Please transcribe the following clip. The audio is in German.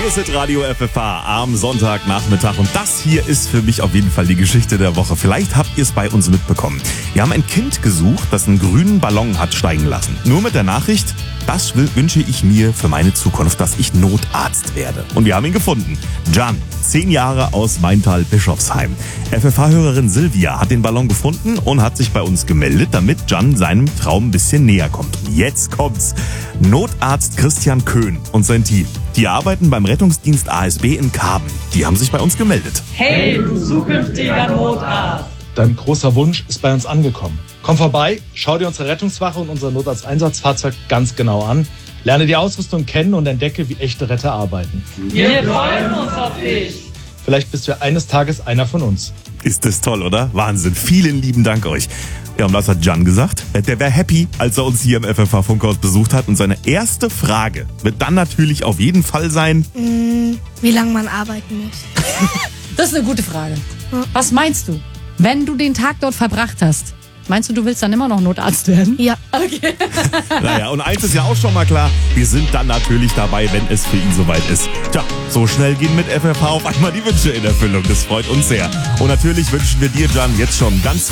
Hier ist Radio FFH am Sonntagnachmittag und das hier ist für mich auf jeden Fall die Geschichte der Woche. Vielleicht habt ihr es bei uns mitbekommen. Wir haben ein Kind gesucht, das einen grünen Ballon hat steigen lassen. Nur mit der Nachricht, das wünsche ich mir für meine Zukunft, dass ich Notarzt werde. Und wir haben ihn gefunden. Can, 10 Jahre aus Maintal-Bischofsheim. FFH-Hörerin Silvia hat den Ballon gefunden und hat sich bei uns gemeldet, damit Can seinem Traum ein bisschen näher kommt. Und jetzt kommt's. Notarzt Christian Köhn und sein Team. Die arbeiten beim Rettungsdienst ASB in Karben. Die haben sich bei uns gemeldet. Hey, du zukünftiger Notarzt! Dein großer Wunsch ist bei uns angekommen. Komm vorbei, schau dir unsere Rettungswache und unser Notarzteinsatzfahrzeug ganz genau an. Lerne die Ausrüstung kennen und entdecke, wie echte Retter arbeiten. Wir freuen uns auf dich! Vielleicht bist du ja eines Tages einer von uns. Ist das toll, oder? Wahnsinn. Vielen lieben Dank euch. Ja, und was hat Can gesagt? Der wäre happy, als er uns hier im FFH-Funkhaus besucht hat. Und seine erste Frage wird dann natürlich auf jeden Fall sein: Wie lange man arbeiten muss. Das ist eine gute Frage. Was meinst du, wenn du den Tag dort verbracht hast? Meinst du, du willst dann immer noch Notarzt werden? Ja. Okay. Naja, und eins ist ja auch schon mal klar, wir sind dann natürlich dabei, wenn es für ihn soweit ist. Tja, so schnell gehen mit FFH auf einmal die Wünsche in Erfüllung. Das freut uns sehr. Und natürlich wünschen wir dir, Can, jetzt schon ganz